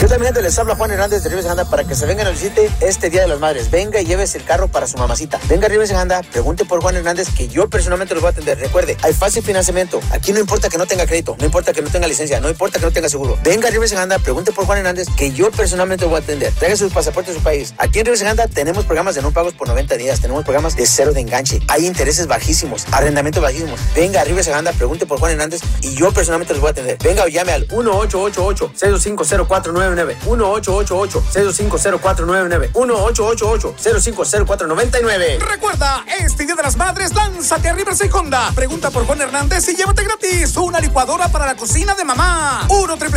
¿Qué tal, mi gente? Les habla Juan Hernández de Rivers Anda para que se vengan a visite este Día de las Madres. Venga y llévese el carro para su mamacita. Venga a Rivers Anda, pregunte por Juan Hernández, que yo personalmente los voy a atender. Recuerde, hay fácil financiamiento. Aquí no importa que no tenga crédito, no importa que no tenga licencia, no importa que no tenga seguro. Venga a Rivers Anda, pregunte por Juan Hernández, que yo personalmente los voy a atender. Traiga sus pasaportes de su país. Aquí en Rivers Anda tenemos programas de no pagos por 90 días. Tenemos programas de cero de enganche. Hay intereses bajísimos, arrendamientos bajísimos. Venga a Rivers Anda, pregunte por Juan Hernández y yo personalmente los voy a atender. Venga o llame al 1-888-050499. 1-888-050499. 1-888-050499. Recuerda, este Día de las Madres, lánzate a Rivers Honda. Pregunta por Juan Hernández y llévate gratis una licuadora para la cocina de mamá.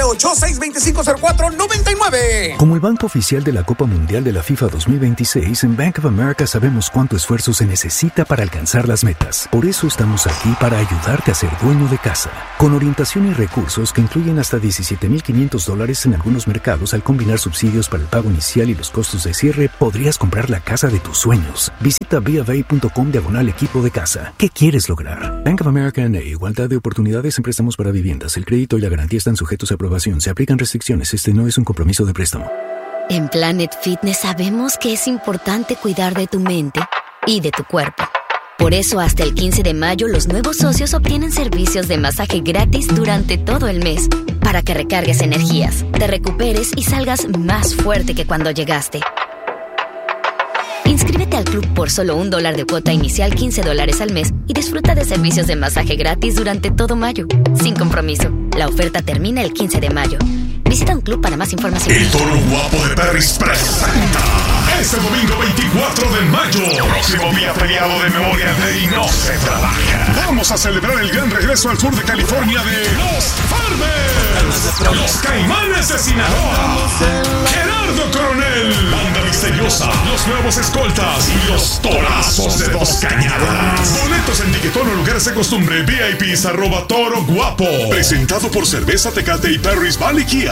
1-888-625-0499. Como el banco oficial de la Copa Mundial de la FIFA 2026, en Bank of America sabemos cuánto esfuerzo se necesita para alcanzar las metas. Por eso estamos aquí para ayudarte a ser dueño de casa. Con orientación y recursos que incluyen hasta $17,500 en algunos mercados. Al combinar subsidios para el pago inicial y los costos de cierre, podrías comprar la casa de tus sueños. Visita BofA.com/equipo de casa. ¿Qué quieres lograr? Bank of America N.A. Igualdad de oportunidades en préstamos para viviendas. El crédito y la garantía están sujetos a aprobación. Se aplican restricciones. Este no es un compromiso de préstamo. En Planet Fitness sabemos que es importante cuidar de tu mente y de tu cuerpo. Por eso, hasta el 15 de mayo, los nuevos socios obtienen servicios de masaje gratis durante todo el mes, para que recargues energías, te recuperes y salgas más fuerte que cuando llegaste. Inscríbete al club por solo $1 de cuota inicial, $15 al mes, y disfruta de servicios de masaje gratis durante todo mayo, sin compromiso. La oferta termina el 15 de mayo. Visita un club para más información. El Toro Guapo de Perris presenta este domingo 24 de mayo, próximo día feriado de Memorial Day, no se trabaja. Vamos a celebrar el gran regreso al sur de California de Los Farmers, Los Caimanes de Sinaloa, Gerardo Coronel, Banda Misteriosa, Los Nuevos Escoltas y Los Torazos de Dos Cañadas. Boletos en Tiquetón o lugares de costumbre, VIPs @Toro Guapo. Presentado por Cerveza Tecate y Perris Valley Kia.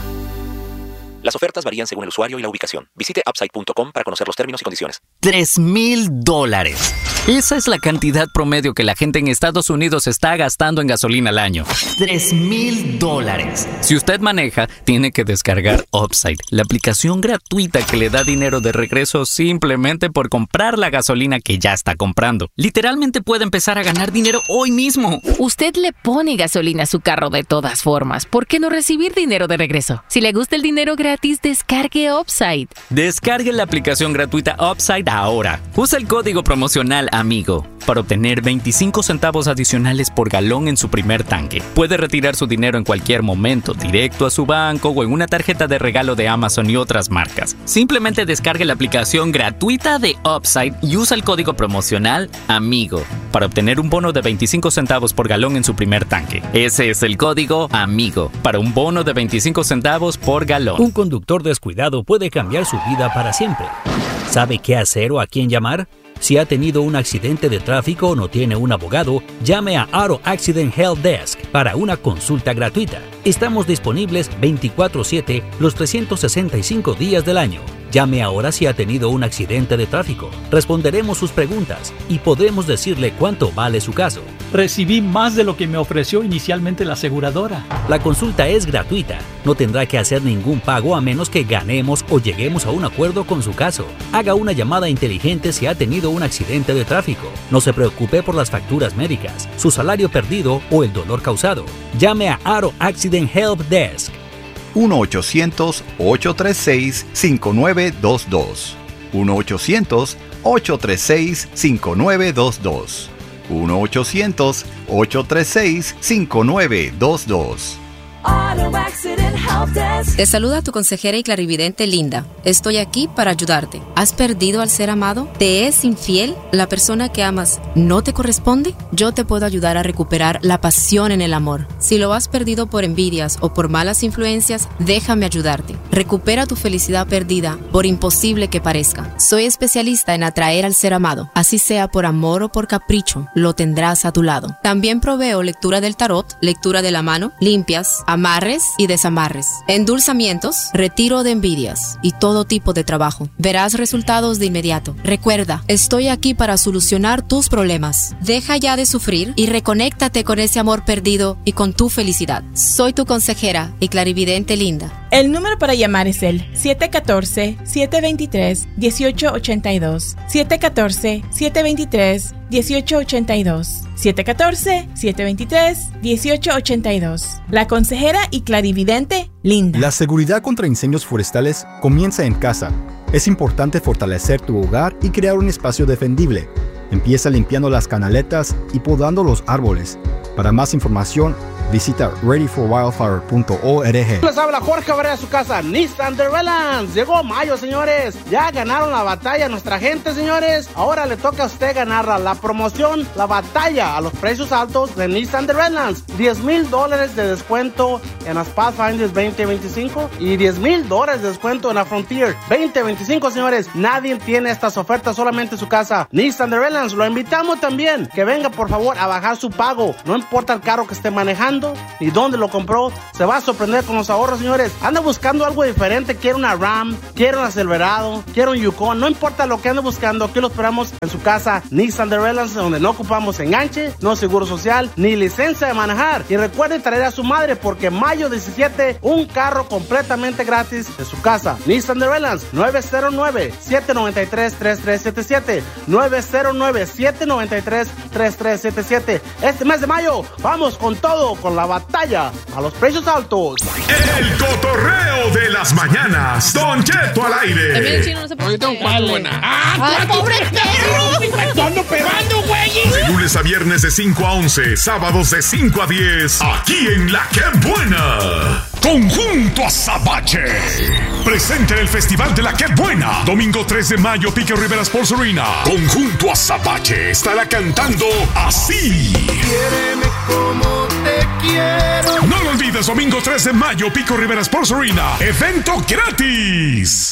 Las ofertas varían según el usuario y la ubicación. Visite Upside.com para conocer los términos y condiciones. $3,000. Esa es la cantidad promedio que la gente en Estados Unidos está gastando en gasolina al año. $3,000. Si usted maneja, tiene que descargar Upside, la aplicación gratuita que le da dinero de regreso simplemente por comprar la gasolina que ya está comprando. Literalmente puede empezar a ganar dinero hoy mismo. Usted le pone gasolina a su carro de todas formas. ¿Por qué no recibir dinero de regreso? Si le gusta el dinero gratis, descargue Upside. Descargue la aplicación gratuita Upside ahora. Usa el código promocional AMIGO para obtener 25 centavos adicionales por galón en su primer tanque. Puede retirar su dinero en cualquier momento, directo a su banco o en una tarjeta de regalo de Amazon y otras marcas. Simplemente descargue la aplicación gratuita de Upside y usa el código promocional AMIGO para obtener un bono de 25 centavos por galón en su primer tanque. Ese es el código AMIGO para un bono de 25 centavos por galón. Un conductor descuidado puede cambiar su vida para siempre. ¿Sabe qué hacer o a quién llamar? Si ha tenido un accidente de tráfico o no tiene un abogado, llame a Auto Accident Help Desk para una consulta gratuita. Estamos disponibles 24/7 los 365 días del año. Llame ahora si ha tenido un accidente de tráfico. Responderemos sus preguntas y podremos decirle cuánto vale su caso. Recibí más de lo que me ofreció inicialmente la aseguradora. La consulta es gratuita. No tendrá que hacer ningún pago a menos que ganemos o lleguemos a un acuerdo con su caso. Haga una llamada inteligente si ha tenido un accidente de tráfico. No se preocupe por las facturas médicas, su salario perdido o el dolor causado. Llame a Auto Accident Help Desk. 1-800-836-5922. 1-800-836-5922. 1-800-836-5922. Te saluda tu consejera y clarividente Linda. Estoy aquí para ayudarte. ¿Has perdido al ser amado? ¿Te es infiel? ¿La persona que amas no te corresponde? Yo te puedo ayudar a recuperar la pasión en el amor. Si lo has perdido por envidias o por malas influencias, déjame ayudarte. Recupera tu felicidad perdida, por imposible que parezca. Soy especialista en atraer al ser amado. Así sea por amor o por capricho, lo tendrás a tu lado. También proveo lectura del tarot, lectura de la mano, limpias, amarres y desamarres, endulzamientos, retiro de envidias y todo tipo de trabajo. Verás resultados de inmediato. Recuerda, estoy aquí para solucionar tus problemas. Deja ya de sufrir y reconéctate con ese amor perdido y con tu felicidad. Soy tu consejera y clarividente Linda. El número para llamar es el 714-723-1882. 714-723-1882. 714-723-1882. La consejera y clarividente Linda. La seguridad contra incendios forestales comienza en casa. Es importante fortalecer tu hogar y crear un espacio defendible. Empieza limpiando las canaletas y podando los árboles. Para más información, visita readyforwildfire.org. Les habla Jorge Barrera de su casa, Nissan The Relance. Llegó mayo, señores. Ya ganaron la batalla nuestra gente, señores. Ahora le toca a usted ganarla. La promoción, la batalla a los precios altos de Nissan The Relance. $10,000 de descuento en las Pathfinders 2025 y $10,000 de descuento en la Frontier 2025, señores. Nadie tiene estas ofertas, solamente en su casa. Nissan The Relance, lo invitamos también que venga por favor a bajar su pago. No importa el carro que esté manejando y dónde lo compró, se va a sorprender con los ahorros, señores. Anda buscando algo diferente, quiere una Ram, quiere una Silverado, quiere un Yukon, no importa lo que ande buscando, aquí lo esperamos en su casa Nissan The Relance, donde no ocupamos enganche, no seguro social, ni licencia de manejar. Y recuerde traer a su madre porque mayo 17, un carro completamente gratis de su casa. Nissan The Relance, 909-793-3377, 909-793-3377. Este mes de mayo, vamos con todo, con la batalla a los precios altos. El cotorreo de las mañanas. Don Cheto al aire. Yo tengo 4 buenas. ¡Ah, pobre perro! ¡Ando pegando, güey! De lunes a viernes de 5 a 11, sábados de 5 a 10, aquí en La Que Buena. Conjunto Azabache presenta el Festival de La Que Buena. Domingo 3 de mayo, Pico Rivera Sports Arena. Conjunto Azabache estará cantando así. Quiéreme como te quiero. No lo olvides, domingo 3 de mayo, Pico Rivera Sports Arena. Evento gratis.